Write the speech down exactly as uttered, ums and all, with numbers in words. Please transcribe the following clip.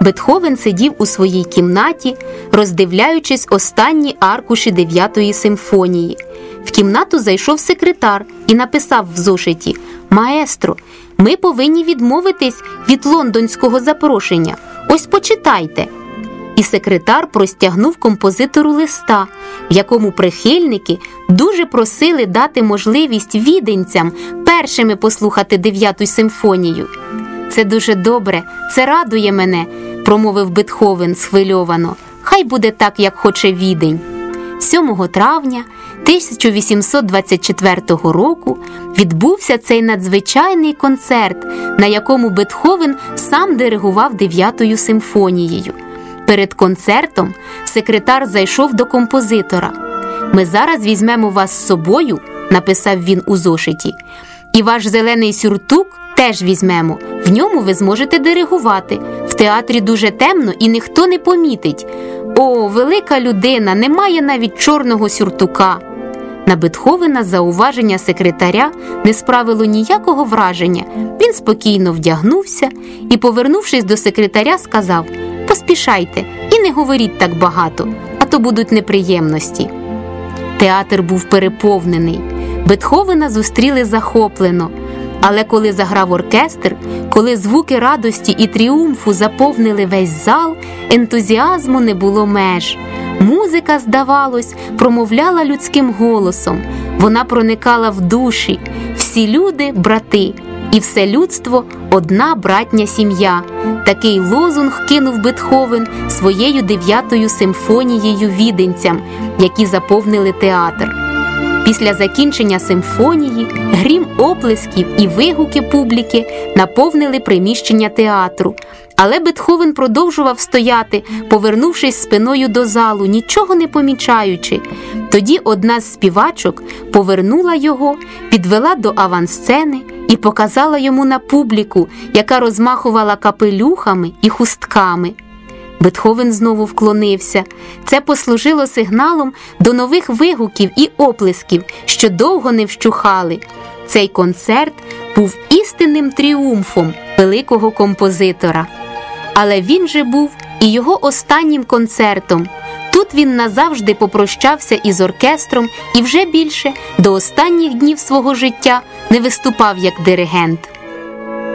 Бетховен сидів у своїй кімнаті, роздивляючись останні аркуші дев'ятої симфонії. В кімнату зайшов секретар і написав в зошиті: «Маестро, ми повинні відмовитись від лондонського запрошення. Ось почитайте». І секретар простягнув композитору листа, в якому прихильники дуже просили дати можливість віденцям першими послухати дев'яту симфонію. «Це дуже добре, це радує мене», – промовив Бетховен схвильовано. «Хай буде так, як хоче Відень». сьомого травня тисяча вісімсот двадцять четвертого року відбувся цей надзвичайний концерт, на якому Бетховен сам диригував дев'ятою симфонією. Перед концертом секретар зайшов до композитора. «Ми зараз візьмемо вас з собою», – написав він у зошиті, «і ваш зелений сюртук теж візьмемо. В ньому ви зможете диригувати. В театрі дуже темно і ніхто не помітить. О, велика людина, немає навіть чорного сюртука». На Бетховена зауваження секретаря не справило ніякого враження. Він спокійно вдягнувся і, повернувшись до секретаря, сказав: «Поспішайте і не говоріть так багато, а то будуть неприємності». Театр був переповнений. Бетховена зустріли захоплено. Але коли заграв оркестр, коли звуки радості і тріумфу заповнили весь зал, ентузіазму не було меж. Музика, здавалось, промовляла людським голосом. Вона проникала в душі. Всі люди – брати. І все людство – одна братня сім'я. Такий лозунг кинув Бетховен своєю дев'ятою симфонією віденцям, які заповнили театр. Після закінчення симфонії грім оплесків і вигуки публіки наповнили приміщення театру. Але Бетховен продовжував стояти, повернувшись спиною до залу, нічого не помічаючи. Тоді одна з співачок повернула його, підвела до авансцени і показала йому на публіку, яка розмахувала капелюхами і хустками. Бетховен знову вклонився. Це послужило сигналом до нових вигуків і оплесків, що довго не вщухали. Цей концерт був істинним тріумфом великого композитора. Але він же був і його останнім концертом. Тут він назавжди попрощався із оркестром і вже більше до останніх днів свого життя не виступав як диригент.